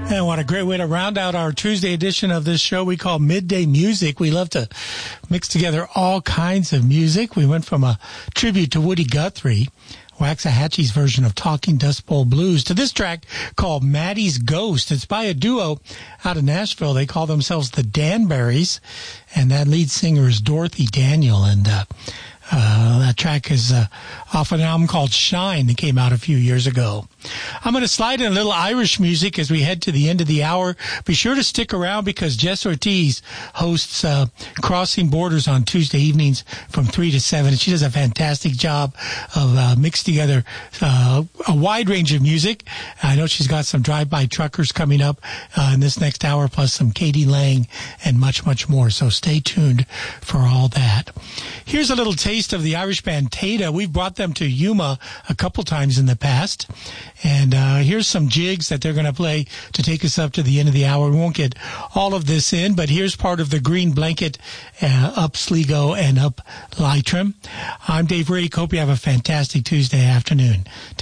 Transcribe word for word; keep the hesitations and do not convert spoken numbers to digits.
And what a great way to round out our Tuesday edition of this show we call Midday Music. We love to mix together all kinds of music. We went from a tribute to Woody Guthrie, Waxahachie's version of Talking Dust Bowl Blues, to this track called Maddie's Ghost. It's by a duo out of Nashville. They call themselves the Danberries, and that lead singer is Dorothy Daniel. And uh, uh, that track is uh, off an album called Shine that came out a few years ago. I'm going to slide in a little Irish music as we head to the end of the hour. Be sure to stick around because Jess Ortiz hosts uh, Crossing Borders on Tuesday evenings from three to seven. And she does a fantastic job of uh, mixing together uh, a wide range of music. I know she's got some drive-by truckers coming up uh, in this next hour, plus some Katie Lang and much, much more. So stay tuned for all that. Here's a little taste of the Irish band Tata. We've brought them to Yuma a couple times in the past. And uh, here's some jigs that they're going to play to take us up to the end of the hour. We won't get all of this in, but here's part of the Green Blanket, uh, Up Sligo and Up Leitrim. I'm Dave Riddick. Hope you have a fantastic Tuesday afternoon.